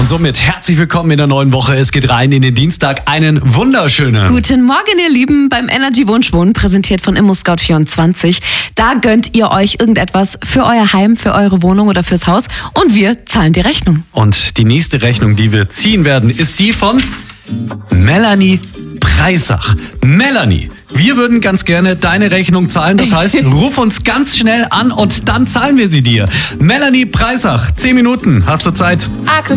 somit herzlich willkommen in der neuen Woche. Es geht rein in den Dienstag. Einen wunderschönen Guten Morgen, ihr Lieben, beim Energy Wunschwohnen, präsentiert von ImmoScout24. Da gönnt ihr euch irgendetwas für euer Heim, für eure Wohnung oder fürs Haus und wir zahlen die Rechnung. Und die nächste Rechnung, die wir ziehen werden, ist die von Melanie Preissach. Melanie, wir würden ganz gerne deine Rechnung zahlen. Das heißt, ruf uns ganz schnell an und dann zahlen wir sie dir. Melanie Preissach, 10 Minuten, hast du Zeit? I could